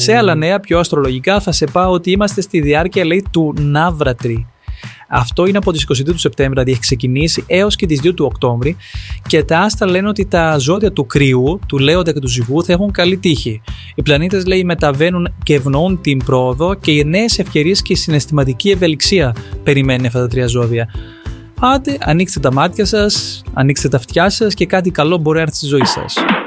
Σε άλλα νέα, πιο αστρολογικά, θα σε πάω ότι είμαστε στη διάρκεια, λέει, του Ναύρατρη. Αυτό είναι από τις 22 του Σεπτέμβρη, δηλαδή έχει ξεκινήσει, έως και τις 2 του Οκτώβρη, και τα άστρα λένε ότι τα ζώδια του Κρυού, του Λέοντα και του Ζυγού θα έχουν καλή τύχη. Οι πλανήτες, λέει, μεταβαίνουν και ευνοούν την πρόοδο και οι νέες ευκαιρίες και η συναισθηματική ευελιξία περιμένει αυτά τα 3 ζώδια. Άντε, ανοίξτε τα μάτια σας, ανοίξτε τα αυτιά σας και κάτι καλό μπορεί να έρθει στη ζωή σας.